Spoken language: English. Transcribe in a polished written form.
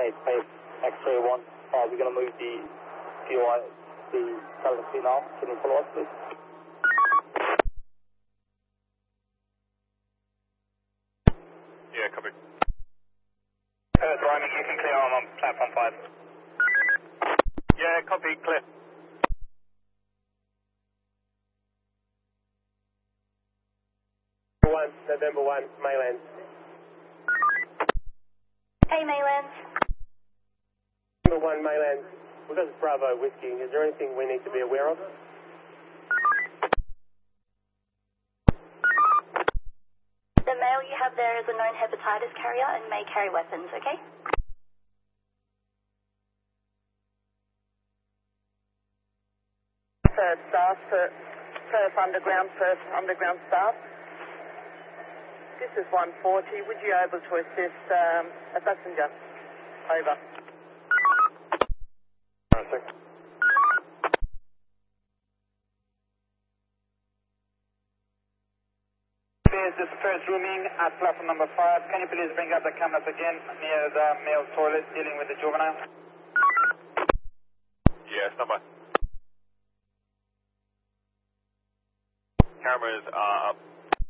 X-ray 1. We're going to move the POI to Galaxy now. Can you follow us, please? Yeah, copy. Ryman, you can clear on platform 5. Yeah, copy, clear. November 1, Maylands. Hey, Maylands. November 1, Maylands. We've got this Bravo Whiskey. Is there anything we need to be aware of? The male you have there is a known hepatitis carrier and may carry weapons, okay? Perth Underground staff. This is 140. Would you able to assist a passenger? Over. This is first rooming at platform number 5. Can you please bring up the cameras again near the male toilet dealing with the juvenile? Yeah, stand by. Cameras are up.